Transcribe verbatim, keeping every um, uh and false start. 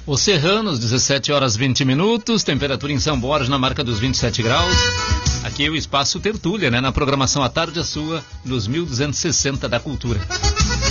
Os Serranos, dezessete horas vinte minutos, temperatura em São Borja na marca dos vinte e sete graus. Aqui é o Espaço Tertúlia, né? Na programação à tarde a sua, nos mil duzentos e sessenta da Cultura.